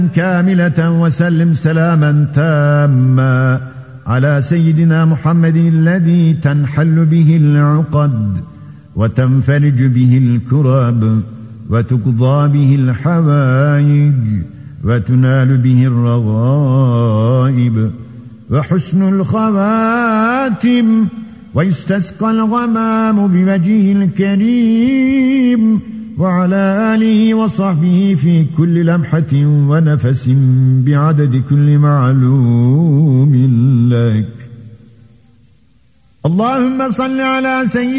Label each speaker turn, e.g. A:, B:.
A: كاملة وسلم سلاما تاما على سيدنا محمد الذي تنحل به العقد وتنفرج به الكرب وتقضى به الحوائج وتنال به الرغائب وحسن الخواتم ويستسقى الغمام بوجهه الكريم وعلى آله وصحبه في كل لمحة ونفس بعدد كل معلوم لك. اللهم صل على سيدنا